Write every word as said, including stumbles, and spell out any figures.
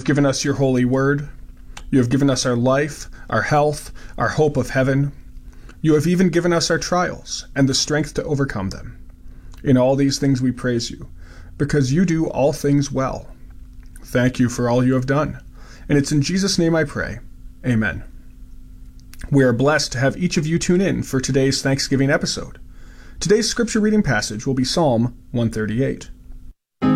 given us your holy word. You have given us our life, our health, our hope of heaven. You have even given us our trials and the strength to overcome them. In all these things we praise you, because you do all things well. Thank you for all you have done. And it's in Jesus' name I pray. Amen. We are blessed to have each of you tune in for today's Thanksgiving episode. Today's scripture reading passage will be Psalm one thirty-eight.